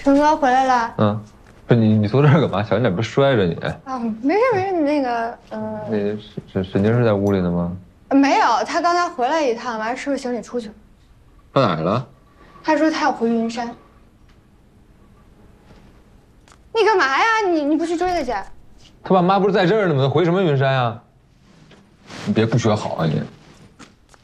成哥回来了。 嗯，不是你坐这儿干嘛？小心点，不是摔着你。 啊，没事没事，你那个那沈晶是在屋里呢吗？ 没有，他刚才回来一趟，完收拾行李出去了。 到哪儿了？ 他说他要回云山。你干嘛呀？你不去追他去？ 他爸妈不是在这儿呢吗？回什么云山啊？你别不学好啊你！